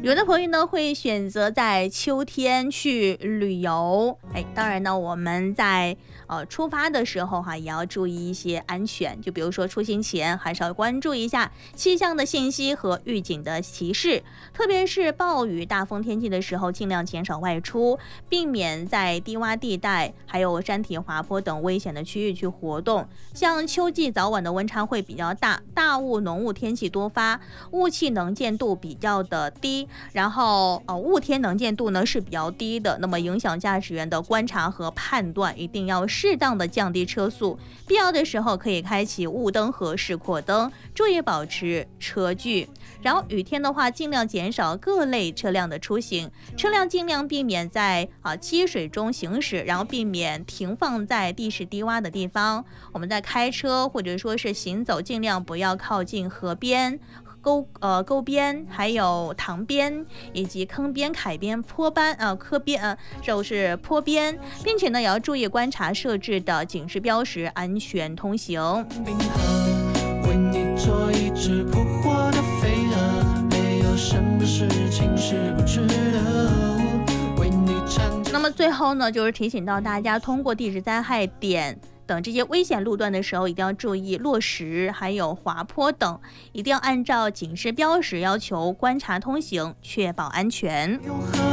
有的朋友呢会选择在秋天去旅游，当然呢，我们在出发的时候也要注意一些安全，就比如说出行前还是要关注一下气象的信息和预警的提示，特别是暴雨、大风天气的时候，尽量减少外出，避免在低洼地带还有山体滑坡等危险的区域去活动。像秋季早晚的温差会比较大，大雾浓雾天气多发，雾气能见度比较的低，然后雾天能见度呢是比较低的，那么影响驾驶员的观察和判断，一定要适当的降低车速，必要的时候可以开启雾灯和示廓灯，注意保持车距。然后雨天的话，尽量减少各类车辆的出行，车辆尽量避免在积水中行驶，然后避免停放在地势低洼的地方。我们在开车或者说是行走，尽量不要靠近河边、沟边，还有塘边以及坑边、海边、坡边就是坡边，并且呢也要注意观察设置的警示标识，安全通行。为你做一只扑火的飞蛾，没有什么事情是不值得。那么最后呢，就是提醒到大家，通过地质灾害点等这些危险路段的时候，一定要注意落石还有滑坡等，一定要按照警示标识要求观察通行，确保安全。